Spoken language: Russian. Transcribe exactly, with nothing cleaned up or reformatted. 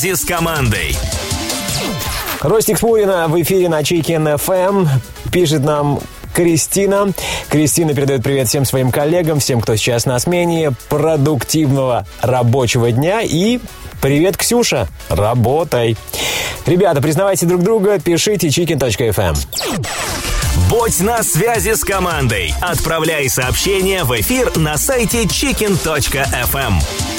с командой. Ростик Смурина в эфире на Chicken эф эм. Пишет нам Кристина. Кристина передает привет всем своим коллегам, всем, кто сейчас на смене. Продуктивного рабочего дня. И привет, Ксюша. Работай. Ребята, признавайте друг друга, пишите chicken точка эф эм. Будь на связи с командой. Отправляй сообщения в эфир на сайте chicken точка эф эм.